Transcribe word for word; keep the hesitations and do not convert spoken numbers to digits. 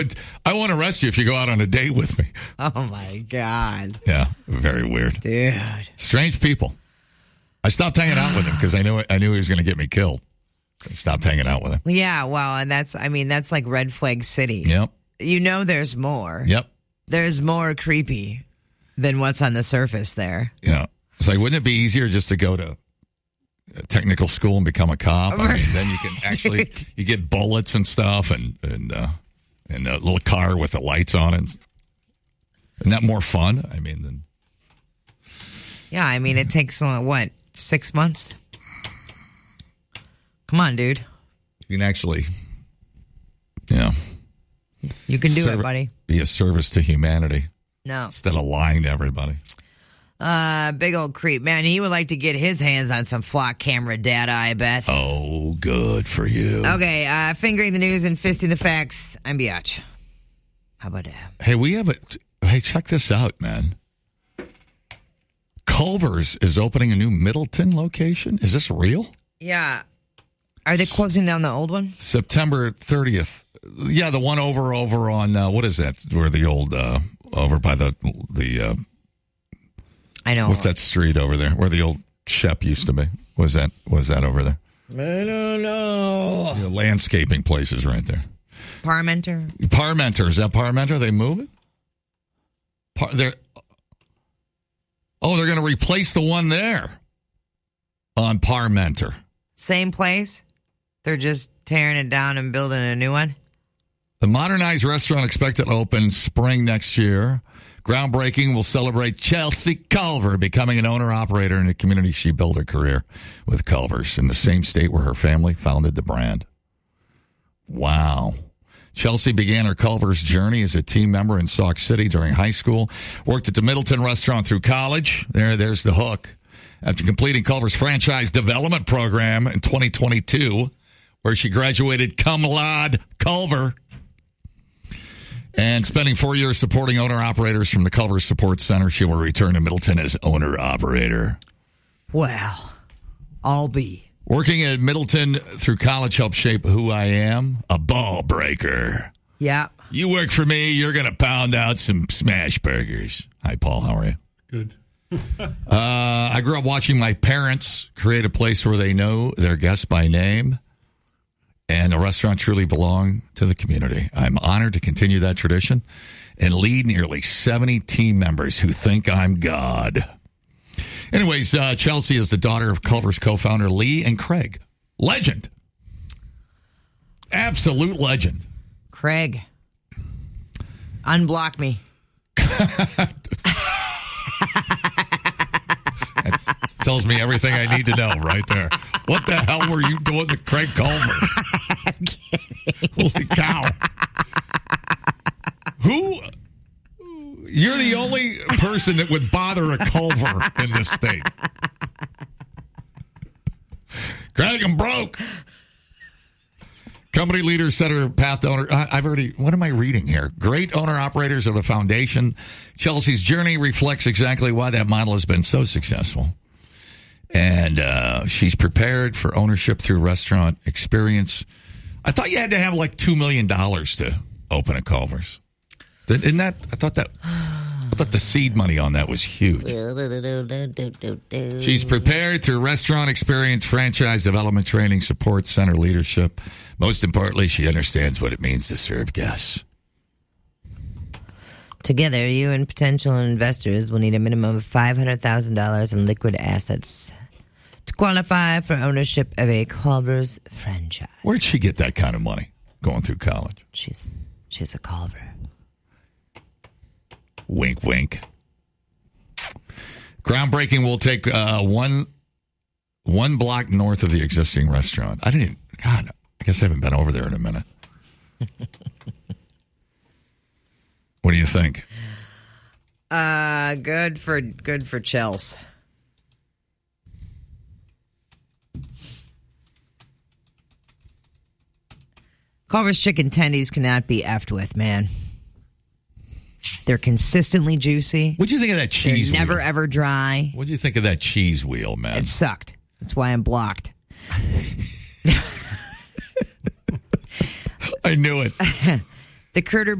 I won't arrest you if you go out on a date with me. Oh, my God. Yeah, very weird. Dude. Strange people. I stopped hanging out with him because I knew I knew he was going to get me killed. I stopped hanging out with him. Yeah, well, and that's, I mean, that's like Red Flag City. Yep. You know there's more. Yep. There's more creepy than what's on the surface there. Yeah. It's like, wouldn't it be easier just to go to a technical school and become a cop? I mean, then you can actually, you get bullets and stuff and, and, uh, and a little car with the lights on it. Isn't that more fun? I mean, then. Yeah, I mean, it takes, uh, what, six months? Come on, dude. You can actually, yeah. You can do Serv- it, buddy. Be a service to humanity. No. Instead of lying to everybody. Uh, big old creep. Man, he would like to get his hands on some flock camera data, I bet. Oh, good for you. Okay, uh, fingering the news and fisting the facts. I'm Biatch. How about that? Hey, we have a, hey, check this out, man. Culver's is opening a new Middleton location. Is this real? Yeah. Are they closing down the old one? September thirtieth. Yeah, the one over over on uh, what is that? Where the old uh, over by the the uh, I know. what's that street over there? Where the old Shep used to be? Was that was that over there? I don't know. The landscaping places right there. Parmenter. Parmenter, is that Parmenter? Are they moving? Par- they're oh, they're going to replace the one there on Parmenter. Same place. They're just tearing it down and building a new one. The modernized restaurant expected to open spring next year. Groundbreaking will celebrate Chelsea Culver becoming an owner-operator in the community she built her career with Culver's in the same state where her family founded the brand. Wow. Chelsea began her Culver's journey as a team member in Sauk City during high school, worked at the Middleton restaurant through college. There, there's the hook. After completing Culver's franchise development program in twenty twenty-two, where she graduated cum laude Culver, and spending four years supporting owner-operators from the Culver's Support Center, she will return to Middleton as owner-operator. Well, I'll be. Working at Middleton through college helped shape who I am, a ball breaker. Yeah. You work for me, you're going to pound out some smash burgers. Hi, Paul. How are you? Good. uh, I grew up watching my parents create a place where they know their guests by name, and the restaurant truly belonged to the community. I'm honored to continue that tradition and lead nearly seventy team members who think I'm God. Anyways, uh, Chelsea is the daughter of Culver's co-founder Lee and Craig. Legend. Absolute legend. Craig. Unblock me. Tells me everything I need to know right there. What the hell were you doing to Craig Culver? I'm kidding. Holy cow. Who? You're the only person that would bother a Culver in this state. Craig, I'm broke. Company leaders set her path to owner. I, I've already, what am I reading here? Great owner operators of the foundation. Chelsea's journey reflects exactly why that model has been so successful. And uh, she's prepared for ownership through restaurant experience. I thought you had to have like two million dollars to open a Culver's. Isn't that, I thought that, I thought the seed money on that was huge. She's prepared through restaurant experience, franchise development training, support center leadership. Most importantly, she understands what it means to serve guests. Together, you and potential investors will need a minimum of five hundred thousand dollars in liquid assets to qualify for ownership of a Culver's franchise. Where'd she get that kind of money going through college? She's she's a Culver. Wink, wink. Groundbreaking will take uh, one one block north of the existing restaurant. I didn't even, God, I guess I haven't been over there in a minute. What do you think? Uh, good for good for Chels. Culver's chicken tendies cannot be effed with, man. They're consistently juicy. What'd you think of that cheese They're never, wheel? ever dry. What'd you think of that cheese wheel, man? It sucked. That's why I'm blocked. I knew it. The Curter